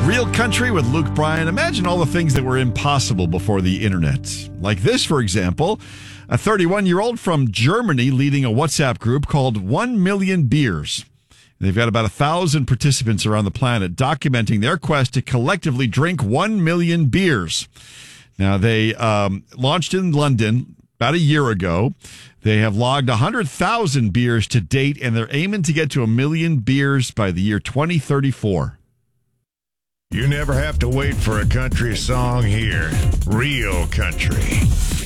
Real Country with Luke Bryan. Imagine all the things that were impossible before the internet. Like this, for example, a 31-year-old from Germany leading a WhatsApp group called 1 Million Beers. They've got about 1,000 participants around the planet documenting their quest to collectively drink 1 million beers. Now, they launched in London about a year ago. They have logged 100,000 beers to date, and they're aiming to get to 1 million beers by the year 2034. You never have to wait for a country song here. Real country.